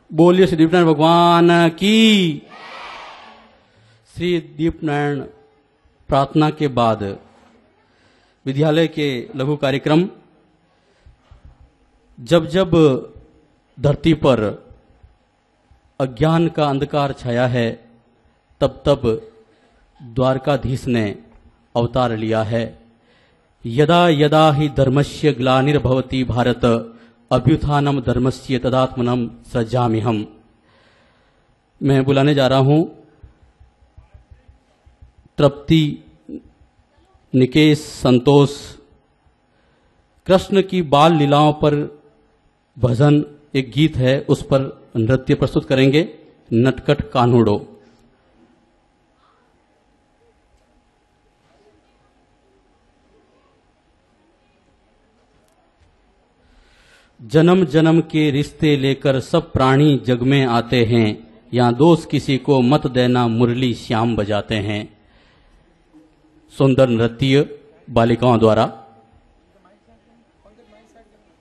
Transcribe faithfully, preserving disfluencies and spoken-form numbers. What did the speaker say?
बोलिए श्री दीपनारायण भगवान की। श्री दीपनारायण प्रार्थना के बाद विद्यालय के लघु कार्यक्रम। जब जब धरती पर अज्ञान का अंधकार छाया है, तब तब द्वारकाधीश ने अवतार लिया है। यदा यदा ही धर्मस्य ग्लानिर्भवति भारत अभ्युत्थानम धर्मस्य तदात्मनम सृजाम्यहम्। मैं बुलाने जा रहा हूं तृप्ति, निकेश, संतोष। कृष्ण की बाल लीलाओं पर भजन एक गीत है, उस पर नृत्य प्रस्तुत करेंगे नटखट कान्हूड़ो। जन्म जन्म के रिश्ते लेकर सब प्राणी जग में आते हैं, यहाँ दोष किसी को मत देना मुरली श्याम बजाते हैं। सुंदर नृत्य बालिकाओं द्वारा।